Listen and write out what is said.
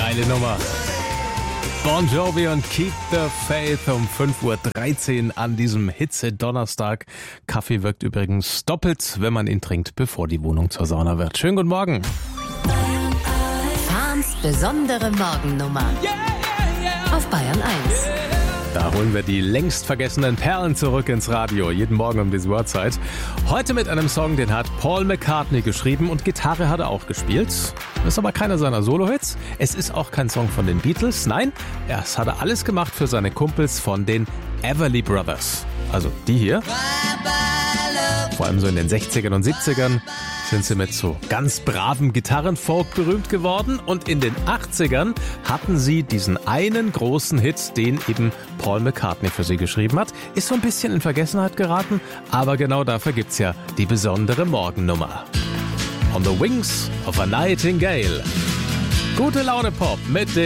Geile Nummer. Bon Jovi und Keep the Faith um 5.13 Uhr an diesem Hitze-Donnerstag. Kaffee wirkt übrigens doppelt, wenn man ihn trinkt, bevor die Wohnung zur Sauna wird. Schönen guten Morgen. Fahns besondere Morgennummer auf Bayern 1. Da holen wir die längst vergessenen Perlen zurück ins Radio, jeden Morgen um diese Uhrzeit. Heute mit einem Song, den hat Paul McCartney geschrieben und Gitarre hat er auch gespielt. Das ist aber keiner seiner Solo-Hits. Es ist auch kein Song von den Beatles. Nein, das hat er alles gemacht für seine Kumpels von den Everly Brothers. Also die hier. Vor allem so in den 60ern und 70ern sind sie mit so ganz bravem Gitarrenfolk berühmt geworden. Und in den 80ern hatten sie diesen einen großen Hit, den eben Paul McCartney für sie geschrieben hat. Ist so ein bisschen in Vergessenheit geraten, aber genau dafür gibt's ja die besondere Morgennummer. On the Wings of a Nightingale. Gute Laune Pop mit den